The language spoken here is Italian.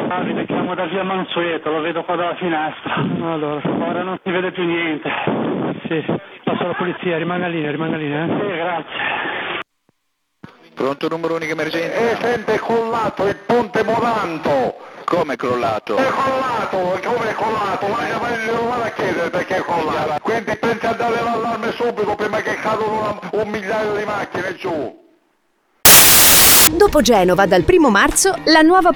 Davide, chiamo da via Mansueto, lo vedo qua dalla finestra. Allora, Ora non si vede più niente. sì, passo alla polizia, rimanga lì, Sì, grazie. Pronto, numero unica emergenza? Sente, è crollato il ponte Moranto. Come è crollato? È crollato, come è crollato? Vado a chiedere perché è crollato. Quindi pensa a dare l'allarme subito prima che cadono un migliaio di macchine giù. Dopo Genova, dal 1° marzo, la nuova